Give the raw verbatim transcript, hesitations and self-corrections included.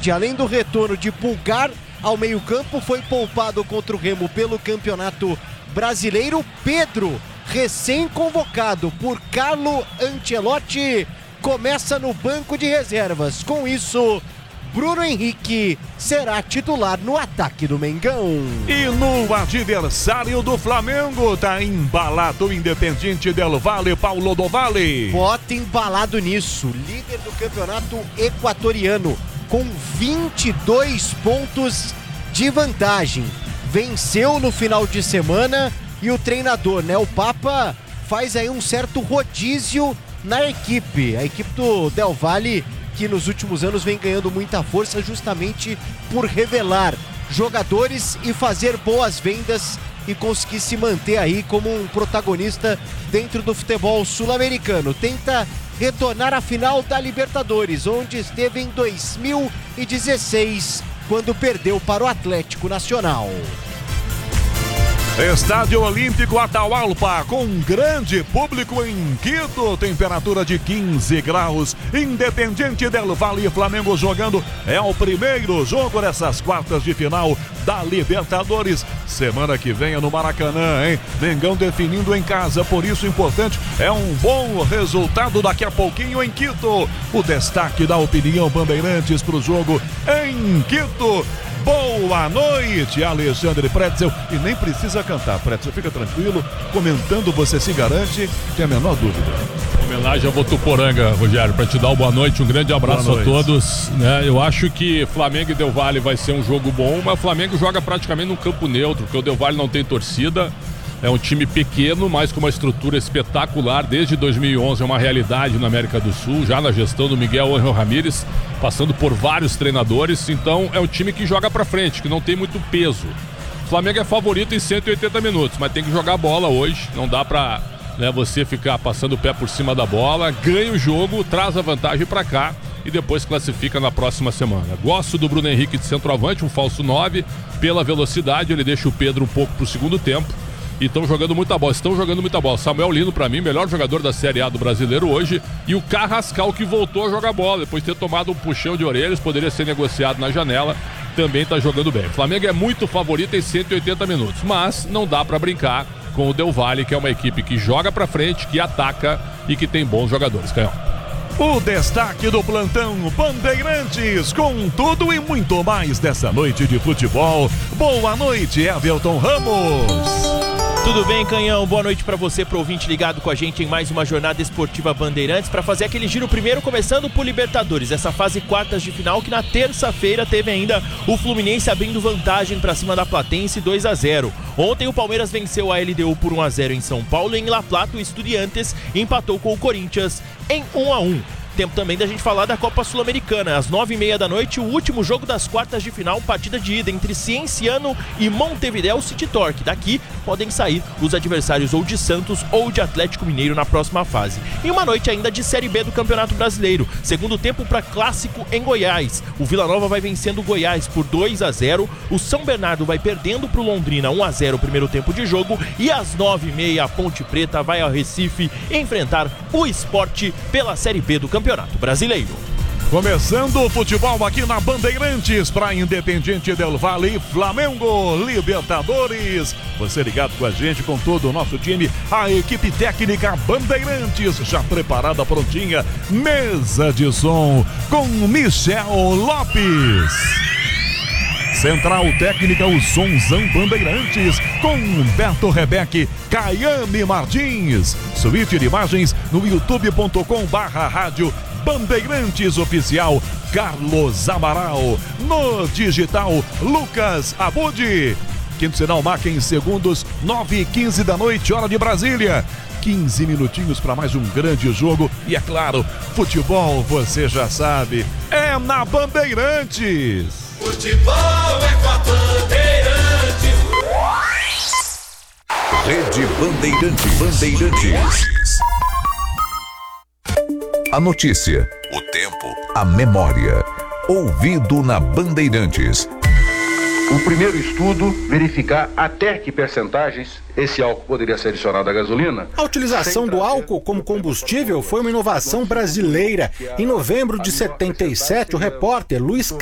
Rezende, além do retorno de Pulgar ao meio-campo, foi poupado contra o Remo pelo Campeonato Brasileiro. Pedro, recém-convocado por Carlo Ancelotti, começa no banco de reservas. Com isso, Bruno Henrique será titular no ataque do Mengão. E no adversário do Flamengo, tá embalado o Independiente del Valle, Paulo do Valle. Bota embalado nisso, líder do campeonato equatoriano, com vinte e dois pontos de vantagem. Venceu no final de semana e o treinador, né, o Papa, faz aí um certo rodízio na equipe. A equipe do Del Valle, que nos últimos anos vem ganhando muita força justamente por revelar jogadores e fazer boas vendas e conseguir se manter aí como um protagonista dentro do futebol sul-americano. Tenta retornar à final da Libertadores, onde esteve em dois mil e dezesseis, quando perdeu para o Atlético Nacional. Estádio Olímpico Atahualpa, com grande público em Quito, temperatura de quinze graus. Independiente del Valle e Flamengo jogando. É o primeiro jogo dessas quartas de final da Libertadores. Semana que vem é no Maracanã, hein? Mengão definindo em casa, por isso importante é um bom resultado daqui a pouquinho em Quito. O destaque da opinião Bandeirantes para o jogo em Quito. Boa noite, Alexandre Pretzel. E nem precisa cantar, Pretzel, fica tranquilo. Comentando, você se garante, tem a menor dúvida. Homenagem a Votuporanga, Rogério, para te dar uma boa noite, um grande abraço a todos. Né? Eu acho que Flamengo e Del Valle vai ser um jogo bom, mas o Flamengo joga praticamente num campo neutro, porque o Del Valle não tem torcida. É um time pequeno, mas com uma estrutura espetacular. Desde dois mil e onze é uma realidade na América do Sul, já na gestão do Miguel Ángel Ramírez, passando por vários treinadores. Então é um time que joga pra frente, que não tem muito peso. O Flamengo é favorito em cento e oitenta minutos, mas tem que jogar bola hoje. Não dá pra, né, você ficar passando o pé por cima da bola. Ganha o jogo, traz a vantagem pra cá e depois classifica na próxima semana. Gosto do Bruno Henrique de centroavante, um falso nove. Pela velocidade, ele deixa o Pedro um pouco pro segundo tempo. E estão jogando muita bola, estão jogando muita bola. Samuel Lino, pra mim, melhor jogador da Série A do Brasileiro hoje. E o Carrascal, que voltou a jogar bola, depois de ter tomado um puxão de orelhas, poderia ser negociado na janela, também tá jogando bem. O Flamengo é muito favorito em cento e oitenta minutos, mas não dá pra brincar com o Del Valle, que é uma equipe que joga pra frente, que ataca e que tem bons jogadores. Canhão. O destaque do plantão Bandeirantes, com tudo e muito mais dessa noite de futebol. Boa noite, Everton Ramos. Tudo bem, Canhão? Boa noite pra você, pro ouvinte ligado com a gente em mais uma jornada esportiva Bandeirantes, para fazer aquele giro primeiro, começando por Libertadores, essa fase quartas de final, que na terça-feira teve ainda o Fluminense abrindo vantagem pra cima da Platense, dois a zero. Ontem o Palmeiras venceu a L D U por um a zero em São Paulo, e em La Plata o Estudiantes empatou com o Corinthians em um a um. Tempo também da gente falar da Copa Sul-Americana. Às nove e meia da noite, o último jogo das quartas de final, partida de ida entre Cienciano e Montevideo City Torque. Daqui podem sair os adversários ou de Santos ou de Atlético Mineiro na próxima fase. E uma noite ainda de Série B do Campeonato Brasileiro. Segundo tempo para Clássico em Goiás. O Vila Nova vai vencendo o Goiás por dois a zero. O São Bernardo vai perdendo para o Londrina um a zero o primeiro tempo de jogo. E às nove e meia, a Ponte Preta vai ao Recife enfrentar o Sport pela Série B do Campeonato Campeonato Brasileiro. Começando o futebol aqui na Bandeirantes para Independiente del Valle, Flamengo, Libertadores. Você ligado com a gente, com todo o nosso time, a equipe técnica Bandeirantes já preparada, prontinha. Mesa de som com Michel Lopes. Central técnica, o Sonzão Bandeirantes, com Humberto Rebeque, Caiane Martins. Suíte de imagens no youtube ponto com barra rádio Bandeirantes Oficial, Carlos Amaral. No digital, Lucas Abud. Quinto sinal marca em segundos, nove e quinze da noite, hora de Brasília. quinze minutinhos para mais um grande jogo. E é claro, futebol, você já sabe, é na Bandeirantes. Futebol é com a Bandeirantes. Rede Bandeirantes. Bandeirantes. A notícia, o tempo, a memória. Ouvido na Bandeirantes. O primeiro estudo, verificar até que percentagens esse álcool poderia ser adicionado à gasolina. A utilização do álcool como combustível foi uma inovação brasileira. Em novembro de setenta e sete, o repórter Luiz